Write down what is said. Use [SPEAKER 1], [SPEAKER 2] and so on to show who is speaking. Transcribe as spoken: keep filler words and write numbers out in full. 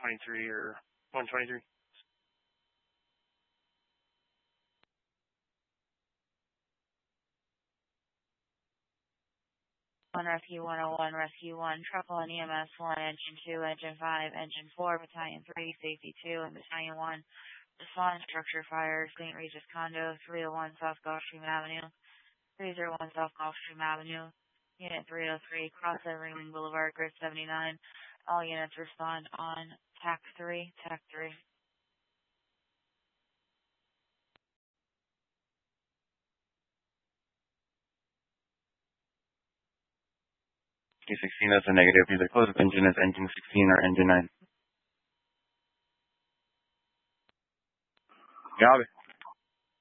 [SPEAKER 1] twenty-three or one twenty-three.
[SPEAKER 2] One Rescue one oh one, Rescue one, Truckle and E M S one, Engine two, Engine five, Engine four, Battalion three, Safety two, and Battalion one. Respond structure fires, Saint Regis Condo, three oh one South Gulfstream Avenue, three oh one South Gulfstream Avenue, Unit three oh three, Cross Ringling Boulevard, Grid seventy-nine. All units respond on T A C three, T A C three.
[SPEAKER 3] K sixteen, that's a negative. Either close of engine is engine sixteen or engine nine. Got it.